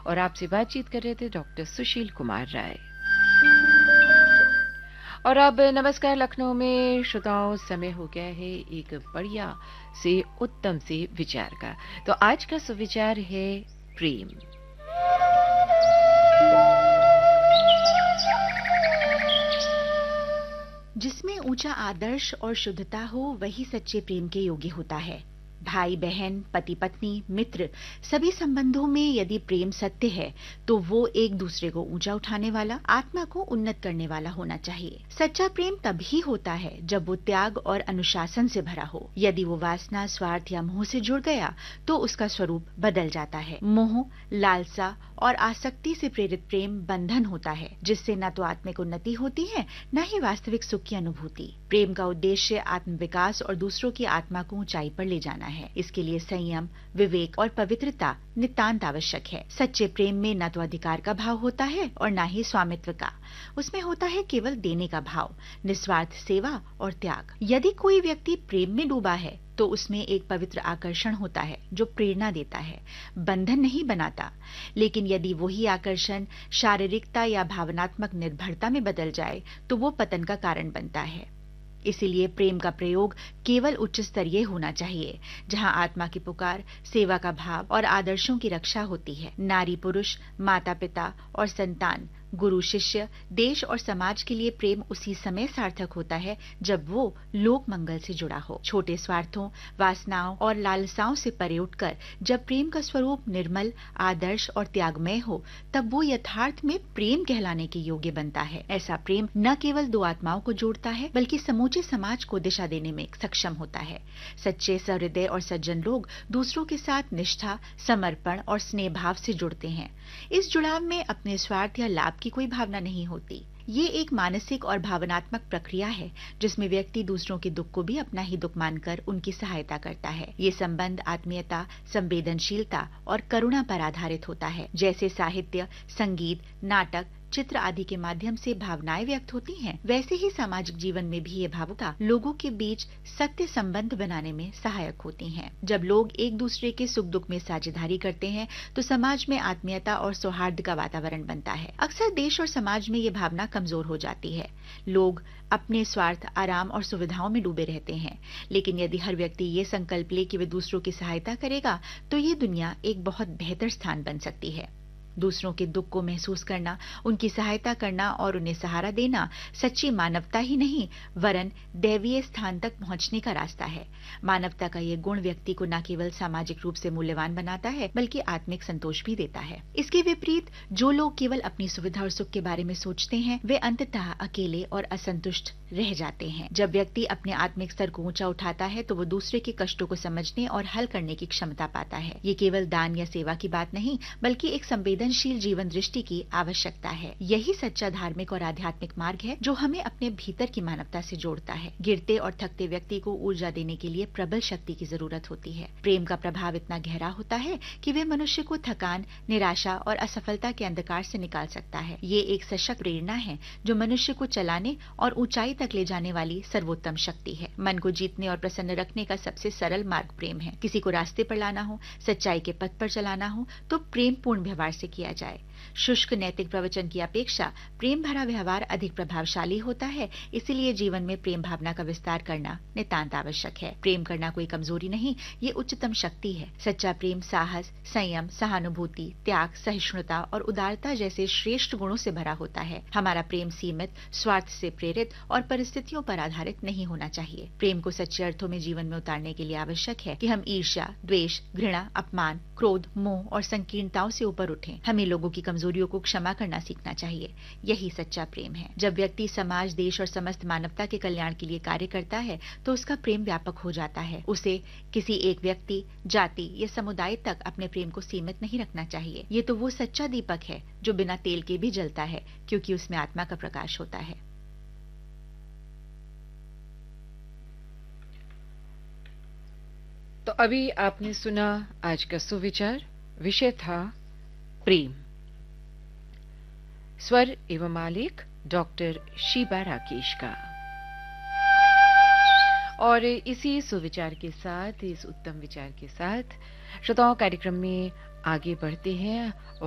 और आपसे बातचीत कर रहे थे डॉक्टर सुशील कुमार राय। और अब नमस्कार लखनऊ में श्रोताओं, समय हो गया है एक बढ़िया से उत्तम से विचार का। तो आज का सुविचार है प्रेम। जिसमें ऊंचा आदर्श और शुद्धता हो वही सच्चे प्रेम के योग्य होता है। भाई बहन, पति पत्नी, मित्र, सभी संबंधों में यदि प्रेम सत्य है तो वो एक दूसरे को ऊंचा उठाने वाला, आत्मा को उन्नत करने वाला होना चाहिए। सच्चा प्रेम तभी होता है जब वो त्याग और अनुशासन से भरा हो। यदि वो वासना, स्वार्थ या मोह से जुड़ गया तो उसका स्वरूप बदल जाता है। मोह, लालसा और आसक्ति से प्रेरित प्रेम बंधन होता है, जिससे न तो आत्मिक उन्नति होती है न ही वास्तविक सुख की अनुभूति। प्रेम का उद्देश्य आत्म विकास और दूसरों की आत्मा को ऊंचाई पर ले जाना है। इसके लिए संयम, विवेक और पवित्रता नितांत आवश्यक है। सच्चे प्रेम में न तो अधिकार का भाव होता है और न ही स्वामित्व का। उसमें होता है केवल देने का भाव, निस्वार्थ सेवा और त्याग। यदि कोई व्यक्ति प्रेम में डूबा है तो उसमें एक पवित्र आकर्षण होता है जो प्रेरणा देता है, बंधन नहीं बनाता। लेकिन यदि वही आकर्षण शारीरिकता या भावनात्मक निर्भरता में बदल जाए तो वो पतन का कारण बनता है। इसीलिए प्रेम का प्रयोग केवल उच्च स्तरीय होना चाहिए, जहां आत्मा की पुकार, सेवा का भाव और आदर्शों की रक्षा होती है। नारी पुरुष, माता पिता और संतान, गुरु शिष्य, देश और समाज के लिए प्रेम उसी समय सार्थक होता है जब वो लोक मंगल से जुड़ा हो। छोटे स्वार्थों, वासनाओं और लालसाओं से परे उठकर जब प्रेम का स्वरूप निर्मल, आदर्श और त्यागमय हो, तब वो यथार्थ में प्रेम कहलाने के योग्य बनता है। ऐसा प्रेम न केवल दो आत्माओं को जोड़ता है बल्कि समूचे समाज को दिशा देने में सक्षम होता है। सच्चे, सहृदय और सज्जन लोग दूसरों के साथ निष्ठा, समर्पण और स्नेह भाव से जुड़ते हैं। इस जुड़ाव में अपने स्वार्थ या लाभ की कोई भावना नहीं होती। ये एक मानसिक और भावनात्मक प्रक्रिया है जिसमें व्यक्ति दूसरों के दुख को भी अपना ही दुख मानकर उनकी सहायता करता है। ये संबंध आत्मीयता, संवेदनशीलता और करुणा पर आधारित होता है। जैसे साहित्य, संगीत, नाटक, चित्र आदि के माध्यम से भावनाएं व्यक्त होती हैं, वैसे ही सामाजिक जीवन में भी ये भावुकता लोगों के बीच सत्य संबंध बनाने में सहायक होती हैं। जब लोग एक दूसरे के सुख दुख में साझेदारी करते हैं तो समाज में आत्मीयता और सौहार्द का वातावरण बनता है। अक्सर देश और समाज में ये भावना कमजोर हो जाती है। लोग अपने स्वार्थ, आराम और सुविधाओं में डूबे रहते हैं। लेकिन यदि हर व्यक्ति ये संकल्प ले कि वे दूसरों की सहायता करेगा तो ये दुनिया एक बहुत बेहतर स्थान बन सकती है। दूसरों के दुख को महसूस करना, उनकी सहायता करना और उन्हें सहारा देना सच्ची मानवता ही नहीं वरन दैवीय स्थान तक पहुंचने का रास्ता है। मानवता का ये गुण व्यक्ति को न केवल सामाजिक रूप से मूल्यवान बनाता है बल्कि आत्मिक संतोष भी देता है। इसके विपरीत जो लोग केवल अपनी सुविधा और सुख के बारे में सोचते हैं वे अंततः अकेले और असंतुष्ट रह जाते हैं। जब व्यक्ति अपने आत्मिक स्तर को ऊंचा उठाता है तो वो दूसरे के कष्टों को समझने और हल करने की क्षमता पाता है। ये केवल दान या सेवा की बात नहीं बल्कि एक संवेदनशील जीवन दृष्टि की आवश्यकता है। यही सच्चा धार्मिक और आध्यात्मिक मार्ग है जो हमें अपने भीतर की मानवता से जोड़ता है। गिरते और थकते व्यक्ति को ऊर्जा देने के लिए प्रबल शक्ति की जरूरत होती है। प्रेम का प्रभाव इतना गहरा होता है कि वे मनुष्य को थकान, निराशा और असफलता के अंधकार से निकाल सकता है। ये एक सशक्त प्रेरणा है जो मनुष्य को चलाने और ऊंचाई तक ले जाने वाली सर्वोत्तम शक्ति है। मन को जीतने और प्रसन्न रखने का सबसे सरल मार्ग प्रेम है। किसी को रास्ते पर लाना हो, सच्चाई के पथ पर चलाना हो तो प्रेम पूर्ण व्यवहार से किया जाए। शुष्क नैतिक प्रवचन की अपेक्षा प्रेम भरा व्यवहार अधिक प्रभावशाली होता है। इसीलिए जीवन में प्रेम भावना का विस्तार करना नितांत आवश्यक है। प्रेम करना कोई कमजोरी नहीं, ये उच्चतम शक्ति है। सच्चा प्रेम साहस, संयम, सहानुभूति, त्याग, सहिष्णुता और उदारता जैसे श्रेष्ठ गुणों से भरा होता है। हमारा प्रेम सीमित, स्वार्थ से प्रेरित और परिस्थितियों पर आधारित नहीं होना चाहिए। प्रेम को सच्चे अर्थों में जीवन में उतारने के लिए आवश्यक है कि हम ईर्ष्या, द्वेष, घृणा, अपमान, क्रोध, मोह और संकीर्णताओं से ऊपर उठें। हमें लोगों की कमजोरियों को क्षमा करना सीखना चाहिए। यही सच्चा प्रेम है। जब व्यक्ति समाज, देश और समस्त मानवता के कल्याण के लिए कार्य करता है तो उसका प्रेम व्यापक हो जाता है। उसे किसी एक व्यक्ति, जाति या समुदाय तक अपने प्रेम को सीमित नहीं रखना चाहिए। ये तो वो सच्चा दीपक है जो बिना तेल के भी जलता है क्योंकि उसमें आत्मा का प्रकाश होता है। तो अभी आपने सुना आज का सुविचार। विषय था प्रेम। स्वर एवं आलेख डॉक्टर शीबा राकेश का। और इसी सुविचार के साथ, इस उत्तम विचार के साथ श्रोताओं कार्यक्रम में आगे बढ़ते हैं